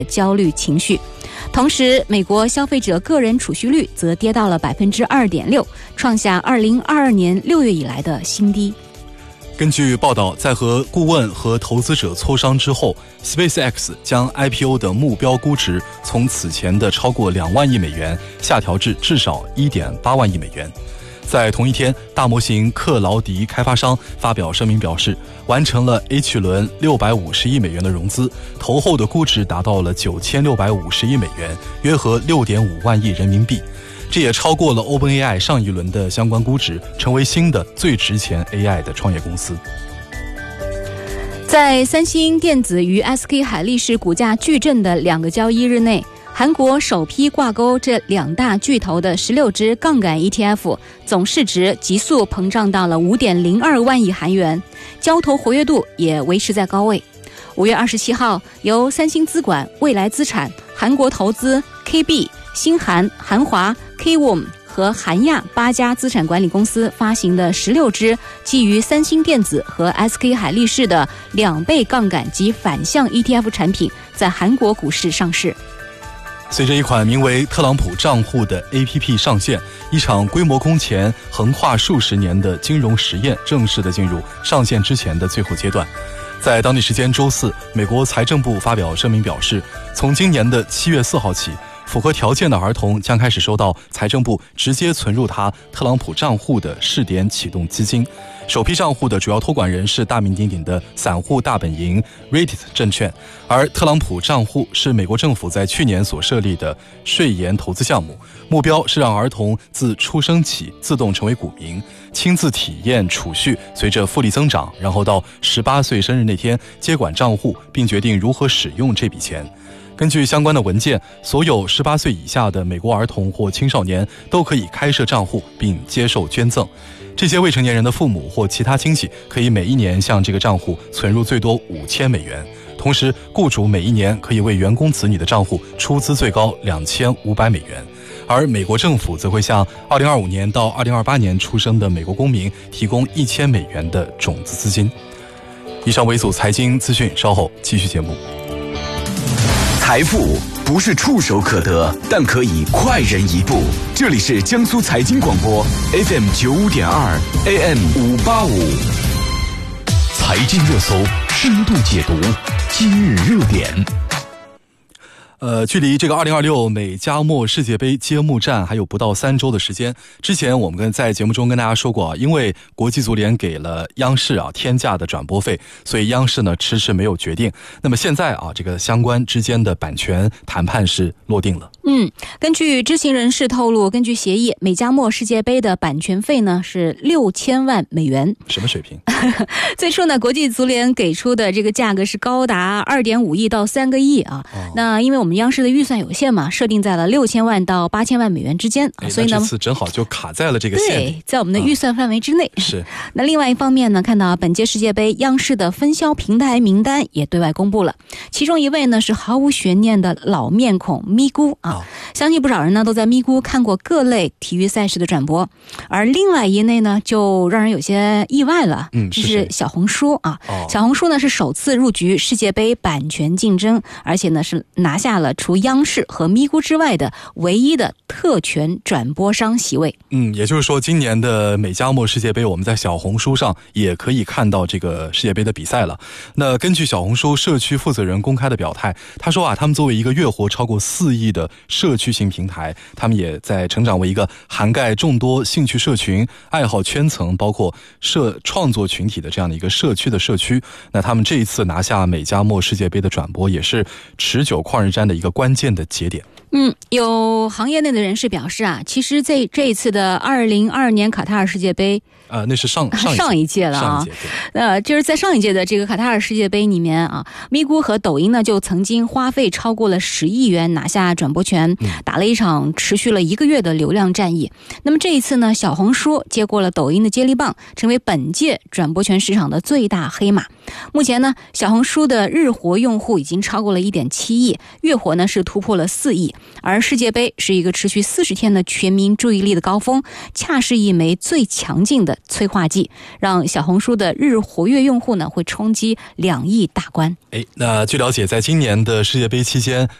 焦虑情绪。同时，美国消费者个人储蓄率则跌到了 2.6%， 创下2022年6月以来的新低。 根据报道，在和顾问和投资者磋商之后， SpaceX 将 IPO 的目标估值从此前的超过2万亿美元下调至至少 1.8万亿美元。在同一天，大模型克劳迪开发商发表声明表示，完成了 H 轮650亿美元的融资，投后的估值达到了9650亿美元，约合6.5万亿人民币。这也超过了 OpenAI 上一轮的相关估值，成为新的最值钱 AI 的创业公司。 在三星电子与 SK 海力士股价巨震的2个交易日内，韩国首批挂钩这2大巨头的16只杠杆 ETF 总市值急速膨胀到了 5.02 万亿韩元，交投活跃度也维持在高位。5月27号，由三星资管、未来资产、韩国投资、KB、新韩、韩华、KWOM 和韩亚8家资产管理公司发行的16只基于三星电子和 SK 海力士的2倍杠杆及反向 ETF 产品在韩国股市上市。 随着一款名为特朗普账户的 APP 上线，一场规模空前、横跨数十年的金融实验正式的进入上线之前的最后阶段。在当地时间周四，美国财政部发表声明表示，从今年的7月4号起，符合条件的儿童将开始收到财政部直接存入他特朗普账户的试点启动基金。首批账户的主要托管人是大名鼎鼎的散户大本营 Reddit 证券，而特朗普账户是美国政府在去年所设立的税研投资项目，目标是让儿童自出生起自动成为股民，亲自体验储蓄随着复利增长，然后到18岁生日那天接管账户，并决定如何使用这笔钱。根据相关的文件，所有18岁以下的美国儿童或青少年都可以开设账户并接受捐赠。这些未成年人的父母或其他亲戚可以每一年向这个账户存入最多5000美元，同时雇主每一年可以为员工子女的账户出资最高2500美元，而美国政府则会向2025年到2028年出生的美国公民提供1000美元的种子资金。以上为一组财经资讯，稍后继续节目。 财富不是触手可得，但可以快人一步。这里是江苏财经广播 FM 95.2 AM 585， 财经热搜深度解读，今日热点。 距离这个2026美加墨世界杯揭幕战还有不到3周的时间。之前我们在节目中跟大家说过，因为国际足联给了央视天价的转播费，所以央视呢迟迟没有决定。那么现在这个相关之间的版权谈判是落定了。 根据知情人士透露，根据协议，美加墨世界杯的版权费呢是6000万美元。 什么水平？ 最初呢，国际足联给出的这个价格是高达2.5亿到3个亿啊。那因为我们央视的预算有限嘛，设定在了6000万到8000万美元之间，所以呢， 这次正好就卡在了这个线里， 对，在我们的预算范围之内。 是。 那另外一方面呢，看到本届世界杯央视的分销平台名单也对外公布了，其中一位呢是毫无悬念的老面孔咪咕啊，相信不少人呢都在咪咕看过各类体育赛事的转播，而另外一类呢就让人有些意外了，这是小红书啊。小红书呢是首次入局世界杯版权竞争，而且呢是拿下了除央视和咪咕之外的唯一的特权转播商席位。 也就是说今年的美加墨世界杯我们在小红书上也可以看到这个世界杯的比赛了。那根据小红书社区负责人公开的表态，他说他们作为一个月活超过4亿的社区型平台，他们也在成长为一个涵盖众多兴趣社群、爱好圈层包括创作群体的这样的一个社区的社区。那他们这一次拿下美加墨世界杯的转播也是持久旷日战的一个关键的节点。 有行业内的人士表示其实在这一次的2022年卡塔尔世界杯那是上一届了就是在上一届的这个卡塔尔世界杯里面咪咕和抖音呢就曾经花费超过了10亿元拿下转播权，打了一场持续了1个月的流量战役。那么这一次呢，小红书接过了抖音的接力棒，成为本届转播权市场的最大黑马。 目前呢，小红书的日活用户已经超过了 1.7 亿，月活呢是突破了4亿。而世界杯是一个持续40天的全民注意力的高峰，恰是一枚最强劲的催化剂，让小红书的日活跃用户呢会冲击2亿大关。 那据了解，在今年的世界杯期间，